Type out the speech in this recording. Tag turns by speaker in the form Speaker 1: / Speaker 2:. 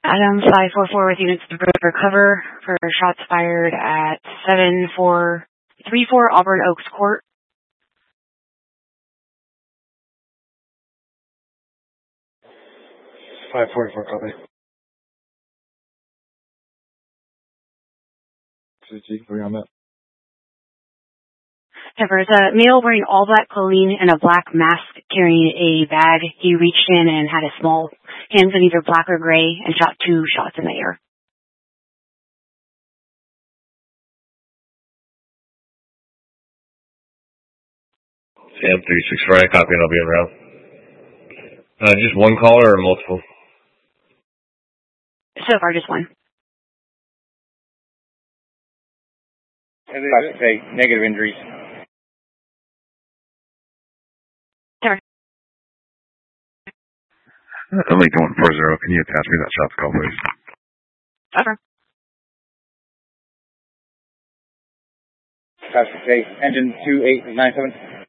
Speaker 1: Adam 544 with units to recover for shots fired at 7434 Auburn Oaks Court.
Speaker 2: 544, copy. CG, are we on that?
Speaker 1: There's a male wearing all black clothing and a black mask carrying a bag. He reached in and had his small hands in either black or gray and shot 2 shots in the air.
Speaker 3: Sam 364, copy, and I'll be around. Just one caller or multiple?
Speaker 1: So far, just one.
Speaker 4: Say negative injuries.
Speaker 1: Sir.
Speaker 2: Lincoln 140, can you attach me that shots call, please?
Speaker 1: Over.
Speaker 4: Say engine 2897.